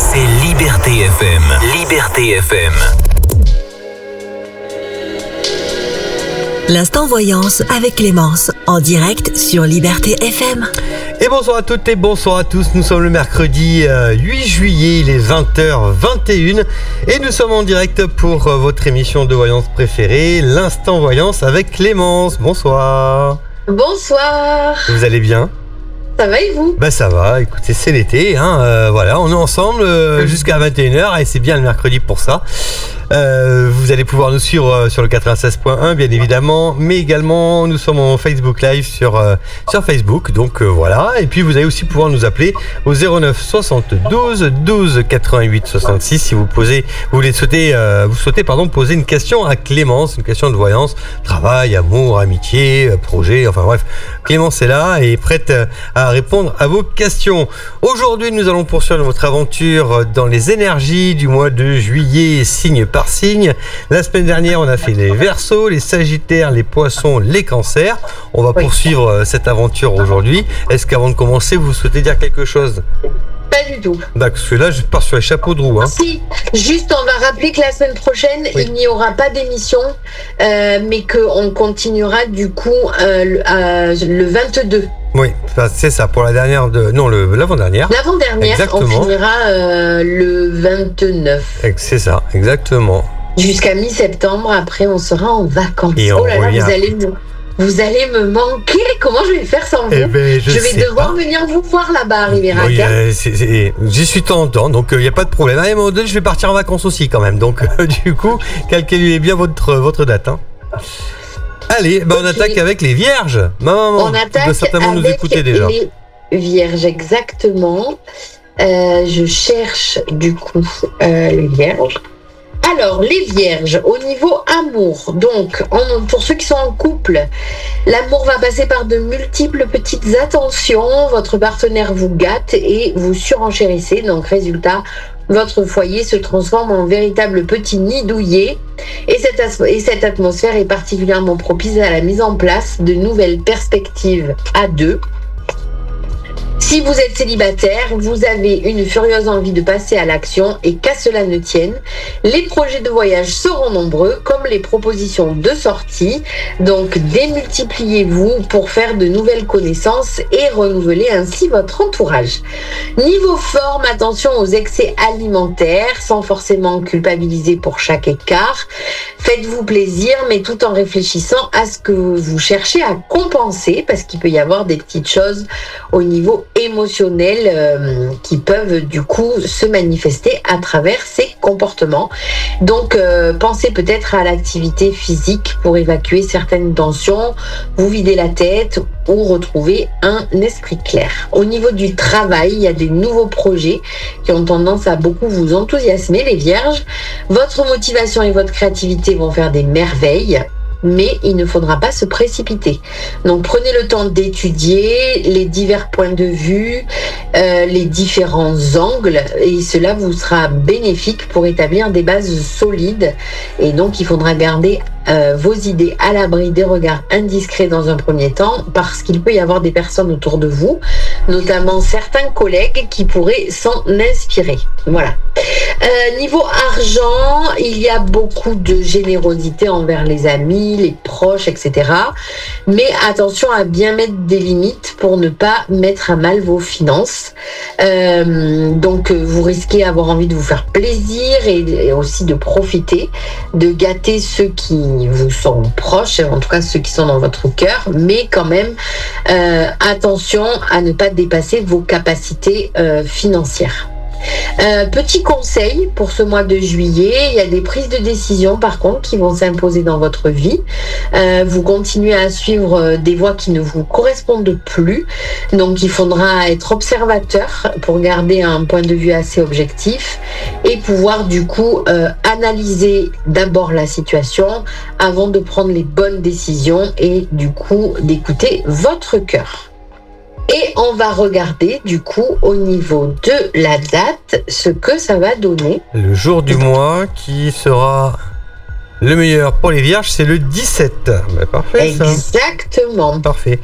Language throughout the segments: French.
C'est Liberté FM. Liberté FM. L'instant voyance avec Clémence, en direct sur Liberté FM. Et bonsoir à toutes et bonsoir à tous, nous sommes le mercredi 8 juillet, il est 20h21 et nous sommes en direct pour votre émission de voyance préférée, l'instant voyance avec Clémence. Bonsoir. Bonsoir. Vous allez bien ? Ça va et vous ? Ça va, écoutez, c'est l'été, voilà, on est ensemble jusqu'à 21h et c'est bien le mercredi pour ça. Vous allez pouvoir nous suivre sur le 96.1 bien évidemment, mais également nous sommes en Facebook Live sur Facebook, donc voilà. Et puis vous allez aussi pouvoir nous appeler au 09 72 12 88 66 si vous souhaitez poser une question à Clémence, une question de voyance, travail, amour, amitié, projet, enfin bref. Clémence est là et est prête à répondre à vos questions. Aujourd'hui, nous allons poursuivre notre aventure dans les énergies du mois de juillet, signe par signe. La semaine dernière, on a fait les Verseaux, les Sagittaires, les Poissons, les Cancers. On va poursuivre cette aventure aujourd'hui. Est-ce qu'avant de commencer, vous souhaitez dire quelque chose ? Pas du tout. D'accord, parce que là, je pars sur les chapeaux de roue. Si, juste on va rappeler que la semaine prochaine, il n'y aura pas d'émission, mais qu'on continuera du coup le 22. Oui, c'est ça, pour la dernière l'avant-dernière. L'avant-dernière, exactement. On finira le 29. C'est ça, exactement. Jusqu'à mi-septembre, après on sera en vacances. Et oh là là, vous allez me manquer. Comment je vais faire sans vous ? Je vais devoir venir vous voir là-bas, Rivera. J'y suis de temps en temps, donc il n'y a pas de problème. À un moment donné, je vais partir en vacances aussi quand même. Donc du coup, calculez bien votre date. Allez, on attaque avec les Vierges. Maman, on attaque doit certainement nous écouter déjà. Les Vierges, exactement. Je cherche du coup les Vierges. Alors, les Vierges, au niveau amour, donc, pour ceux qui sont en couple, l'amour va passer par de multiples petites attentions. Votre partenaire vous gâte et vous surenchérissez. Donc, résultat, votre foyer se transforme en véritable petit nid douillet. Et cette atmosphère est particulièrement propice à la mise en place de nouvelles perspectives à deux. Si vous êtes célibataire, vous avez une furieuse envie de passer à l'action et qu'à cela ne tienne, les projets de voyage seront nombreux comme les propositions de sortie. Donc démultipliez-vous pour faire de nouvelles connaissances et renouveler ainsi votre entourage. Niveau forme, attention aux excès alimentaires sans forcément culpabiliser pour chaque écart. Faites-vous plaisir mais tout en réfléchissant à ce que vous cherchez à compenser parce qu'il peut y avoir des petites choses au niveau émotionnels qui peuvent du coup se manifester à travers ces comportements. Donc pensez peut-être à l'activité physique pour évacuer certaines tensions, vous vider la tête ou retrouver un esprit clair. Au niveau du travail, il y a des nouveaux projets qui ont tendance à beaucoup vous enthousiasmer, les Vierges. Votre motivation et votre créativité vont faire des merveilles. Mais il ne faudra pas se précipiter. Donc prenez le temps d'étudier les divers points de vue, les différents angles, et cela vous sera bénéfique pour établir des bases solides. Et donc il faudra garder vos idées à l'abri des regards indiscrets dans un premier temps, parce qu'il peut y avoir des personnes autour de vous, notamment certains collègues qui pourraient s'en inspirer. Voilà. Niveau argent, il y a beaucoup de générosité envers les amis, les proches, etc. Mais attention à bien mettre des limites pour ne pas mettre à mal vos finances. Donc vous risquez d'avoir envie de vous faire plaisir et aussi de profiter, de gâter ceux qui vous sont proches, en tout cas ceux qui sont dans votre cœur, mais quand même attention à ne pas dépasser vos capacités financières. Petit conseil pour ce mois de juillet, il y a des prises de décision par contre qui vont s'imposer dans votre vie. Vous continuez à suivre des voies qui ne vous correspondent plus, donc il faudra être observateur pour garder un point de vue assez objectif et pouvoir du coup analyser d'abord la situation avant de prendre les bonnes décisions et du coup d'écouter votre cœur. Et on va regarder du coup au niveau de la date ce que ça va donner. Le jour du mois qui sera le meilleur pour les Vierges, c'est le 17. Parfait. Exactement. Ça. Parfait.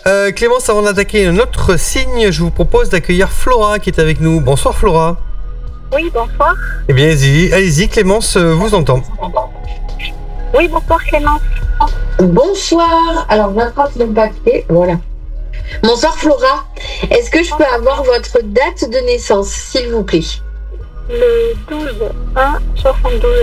Clémence, avant d'attaquer notre signe, je vous propose d'accueillir Flora qui est avec nous. Bonsoir Flora. Oui, bonsoir. Eh bien, allez-y, Clémence vous entend. Oui, bonsoir Clémence. Bonsoir. Alors, j'attrape mon papier. Voilà. Bonsoir Flora. Est-ce que je peux avoir votre date de naissance, s'il vous plaît? Le 12/1/72.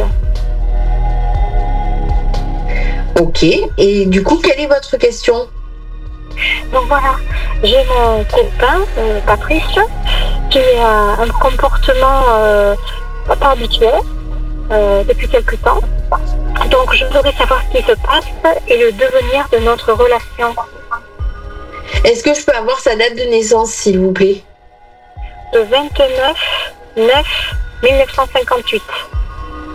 Ok. Et du coup, quelle est votre question? Donc voilà, j'ai mon copain, Patrice, qui a un comportement pas habituel depuis quelque temps. Donc je voudrais savoir ce qui se passe et le devenir de notre relation. Est-ce que je peux avoir sa date de naissance, s'il vous plaît? Le 29/9/1958.